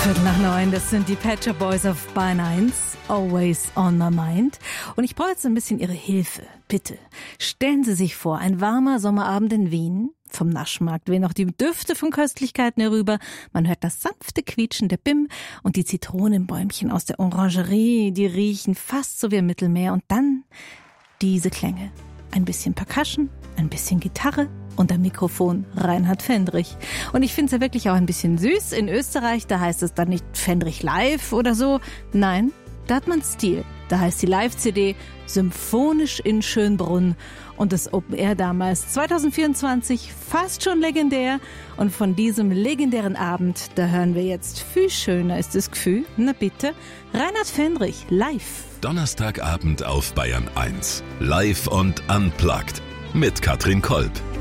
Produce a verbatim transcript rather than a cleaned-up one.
Viertel nach neun, das sind die Pet Shop Boys auf Bayern eins, Always on my mind. Und ich brauche jetzt ein bisschen Ihre Hilfe. Bitte, stellen Sie sich vor, ein warmer Sommerabend in Wien. Vom Naschmarkt wehen noch die Düfte von Köstlichkeiten herüber. Man hört das sanfte Quietschen der Bim und die Zitronenbäumchen aus der Orangerie, die riechen fast so wie im Mittelmeer. Und dann diese Klänge. Ein bisschen Percussion, ein bisschen Gitarre und am Mikrofon Reinhard Fendrich. Und ich finde es ja wirklich auch ein bisschen süß. In Österreich, da heißt es dann nicht Fendrich live oder so. Nein, da hat man Stil. Da heißt die Live-C D Symphonisch in Schönbrunn. Und das Open Air damals zwanzig vierundzwanzig fast schon legendär. Und von diesem legendären Abend, da hören wir jetzt viel schöner ist das Gefühl. Na bitte, Reinhard Fendrich live. Donnerstagabend auf Bayern eins. Live und unplugged mit Katrin Kolb.